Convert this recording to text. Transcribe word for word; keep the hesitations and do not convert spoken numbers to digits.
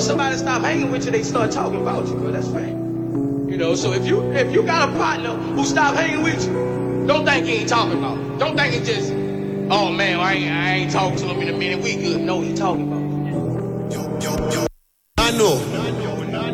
somebody stop hanging with you, they start talking about you, bro. That's right. You know, so if you if you got a partner who stop hanging with you, don't think he ain't talking about you. Don't think he just, oh man, I ain't, I ain't talking to him in a minute, we good. No, he talking about you.